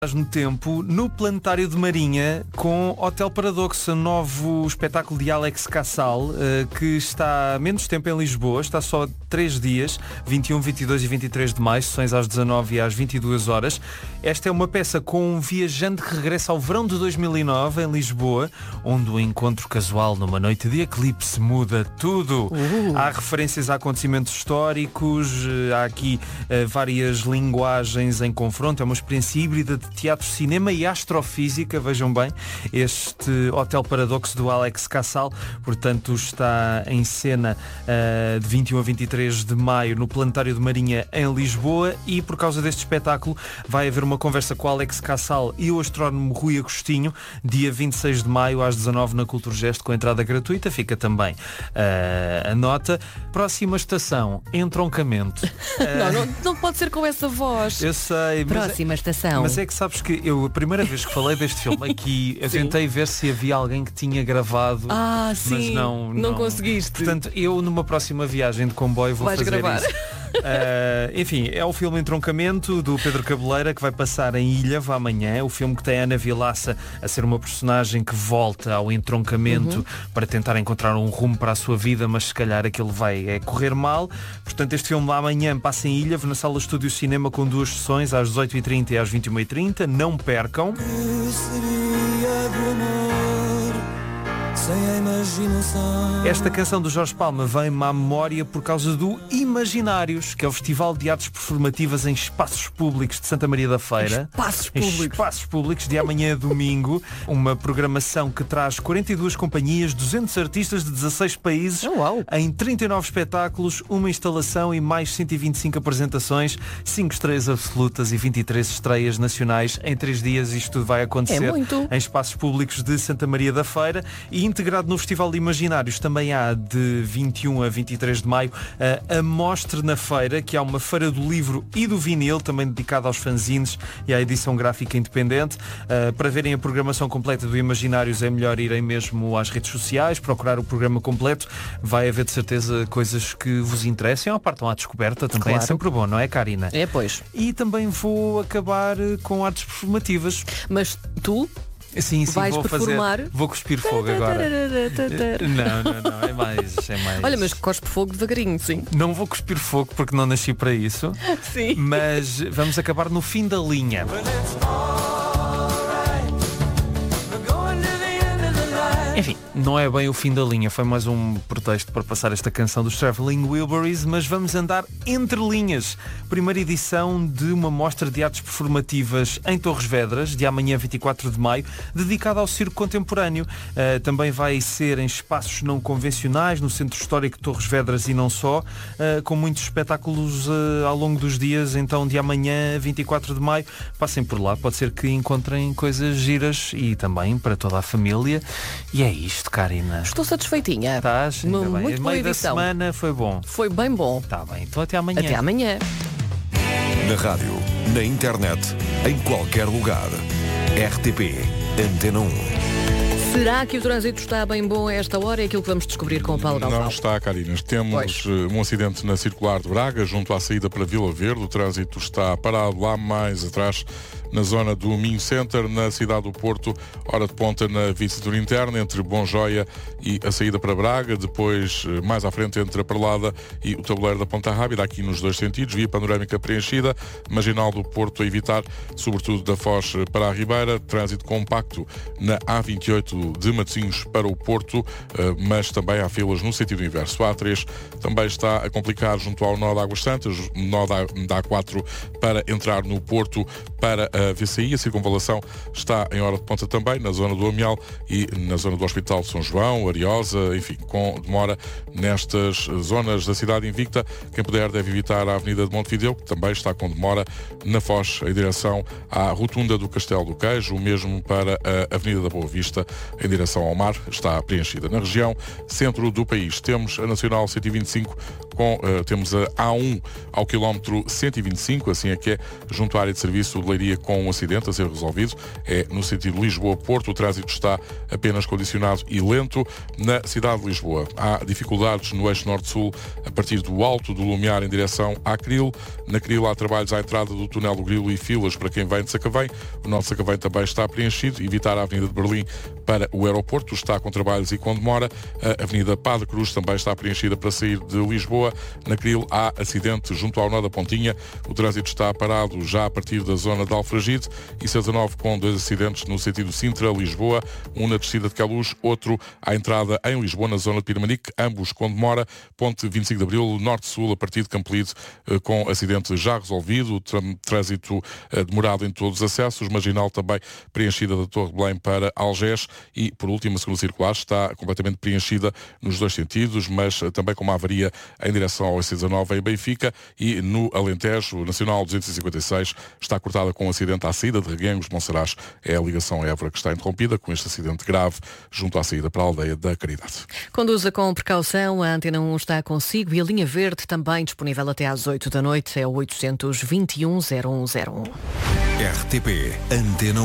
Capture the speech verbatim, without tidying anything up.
No tempo, no Planetário de Marinha, com Hotel Paradoxo, novo espetáculo de Alex Cassal, que está há menos tempo em Lisboa, está só três dias, vinte e um, vinte e dois e vinte e três de maio, sessões às dezanove e às vinte e duas horas. Esta é uma peça com um viajante que regressa ao verão de dois mil e nove, em Lisboa, onde o encontro casual numa noite de eclipse muda tudo. Uh. Há referências a acontecimentos históricos, há aqui uh, várias linguagens em confronto, é uma experiência híbrida de teatro, cinema e astrofísica, vejam bem, este Hotel Paradoxo do Alex Cassal, portanto está em cena uh, de vinte e um a vinte e três de maio no Planetário de Marinha em Lisboa, e por causa deste espetáculo vai haver uma conversa com o Alex Cassal e o astrónomo Rui Agostinho, dia vinte e seis de maio às dezanove na Culturgesto, com entrada gratuita, fica também uh, a nota. Próxima estação, entroncamento. Uh, não, não, não pode ser com essa voz. Eu sei. Próxima mas, estação. Mas é que sabes que eu, a primeira vez que falei deste filme aqui, eu tentei ver se havia alguém que tinha gravado. Ah, sim. Mas não, não, não conseguiste. Portanto, eu numa próxima viagem de comboio vou Vais fazer gravar. isso. Uh, enfim, é o filme Entroncamento do Pedro Cabeleira, que vai passar em Ilhavo amanhã. O filme que tem a Ana Vilaça a ser uma personagem que volta ao entroncamento uhum. para tentar encontrar um rumo para a sua vida, mas se calhar aquilo vai é, correr mal. Portanto, este filme amanhã passa em Ilhavo, na Sala Estúdio Cinema, com duas sessões, às dezoito e trinta e às vinte e uma e trinta. Não percam. Esta canção do Jorge Palma vem-me à memória por causa do Imaginários, que é o Festival de Artes Performativas em Espaços Públicos de Santa Maria da Feira. Espaços Públicos. Espaços Públicos, de amanhã a domingo. Uma programação que traz quarenta e duas companhias, duzentos artistas de dezasseis países, oh, wow. em trinta e nove espetáculos, uma instalação e mais cento e vinte e cinco apresentações, cinco estreias absolutas e vinte e três estreias nacionais em três dias. Isto tudo vai acontecer é muito. em Espaços Públicos de Santa Maria da Feira. E integrado no Festival de Imaginários também há, de vinte e um a vinte e três de maio, a Mostre na Feira, que há uma feira do livro e do vinil, também dedicada aos fanzines e à edição gráfica independente. Uh, para verem a programação completa do Imaginários é melhor irem mesmo às redes sociais, procurar o programa completo. Vai haver de certeza coisas que vos interessem, ou partam à descoberta também. Claro. É sempre bom, não é, Karina? É, pois. E também vou acabar com artes performativas. Mas tu... Sim, sim, vais vou performar. fazer. Vou cuspir fogo agora. Não, não, não, é mais, é mais. Olha, mas cospe fogo devagarinho, sim. Não vou cuspir fogo porque não nasci para isso. Sim. Mas vamos acabar no fim da linha. Enfim, não é bem o fim da linha, foi mais um pretexto para passar esta canção dos Traveling Wilburys, mas vamos andar entre linhas. Primeira edição de uma mostra de artes performativas em Torres Vedras, de amanhã vinte e quatro de maio, dedicada ao circo contemporâneo. Uh, também vai ser em espaços não convencionais, no Centro Histórico de Torres Vedras e não só, uh, com muitos espetáculos uh, ao longo dos dias. Então, de amanhã vinte e quatro de maio, passem por lá, pode ser que encontrem coisas giras e também para toda a família. E é isto, Karina. Estou satisfeitinha. Estás? Ainda bem. Muito A boa meio da edição. semana foi bom. Foi bem bom. Está bem, então até amanhã. Até amanhã. Na rádio, na internet, em qualquer lugar. R T P Antena um. Será que o trânsito está bem bom a esta hora? É aquilo que vamos descobrir com o Paulo Galvão. Não está, Carinas. Temos pois. um acidente na circular de Braga, junto à saída para Vila Verde. O trânsito está parado lá mais atrás, na zona do Minho Center, na cidade do Porto, hora de ponta na Via Interna, entre Bom Joia e a saída para Braga, depois mais à frente entre a Perlada e o tabuleiro da Ponta Rábida, aqui nos dois sentidos, via panorâmica preenchida, marginal do Porto a evitar, sobretudo da Foz para a Ribeira, trânsito compacto na A vinte e oito de Matosinhos para o Porto, mas também há filas no sentido inverso. A A três também está a complicar junto ao nó de Águas Santas, nó da A quatro para entrar no Porto para a V C I. A circunvalação está em hora de ponta também, na zona do Amial e na zona do Hospital de São João, Ariosa, enfim, com demora nestas zonas da cidade invicta. Quem puder deve evitar a Avenida de Montevideo, que também está com demora na Foz, em direção à rotunda do Castelo do Queijo, o mesmo para a Avenida da Boa Vista, em direção ao mar, está preenchida. Na região centro do país temos a Nacional cento e vinte e cinco com com, uh, temos a A um ao quilómetro cento e vinte e cinco, assim é que é, junto à área de serviço de Leiria, com um acidente a ser resolvido. É no sentido Lisboa-Porto. O trânsito está apenas condicionado e lento. Na cidade de Lisboa há dificuldades no eixo norte-sul a partir do Alto do Lumiar em direção à Cril. Na Cril há trabalhos à entrada do túnel do Grilo e filas para quem vem de Sacavém. O nó de Sacavém também está preenchido. Evitar a Avenida de Berlim para o aeroporto está com trabalhos e com demora. A Avenida Padre Cruz também está preenchida para sair de Lisboa. Na Cril há acidente junto ao nó da Pontinha. O trânsito está parado já a partir da zona de Alfragide. E C dezanove com dois acidentes no sentido Sintra-Lisboa. Um na descida de Queluz, outro à entrada em Lisboa, na zona de Pirmanique, ambos com demora. Ponte vinte e cinco de Abril, norte-sul, a partir de Campolide, com acidente já resolvido. Trânsito demorado em todos os acessos. Marginal também preenchida da Torre de Belém para Algés. E, por último, a segunda circular está completamente preenchida nos dois sentidos, mas também com uma avaria em direção ao C dezanove em Benfica. E no Alentejo, Nacional duzentos e cinquenta e seis, está cortada com um acidente à saída de Reguengos de Monsaraz. É a ligação Évora que está interrompida com este acidente grave junto à saída para a aldeia da Caridade. Conduza com precaução, a Antena um está consigo e a linha verde também disponível até às oito da noite, é o oitocentos e vinte e um, zero um zero um. R T P Antena